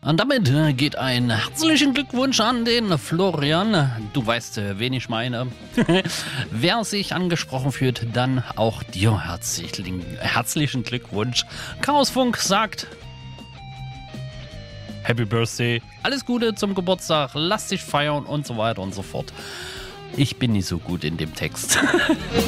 Und damit geht ein herzlichen Glückwunsch an den Florian. Du weißt, wen ich meine. Wer sich angesprochen fühlt, dann auch dir herzlichen Glückwunsch. Chaosfunk sagt: Happy Birthday, alles Gute zum Geburtstag, lass dich feiern und so weiter und so fort. Ich bin nicht so gut in dem Text.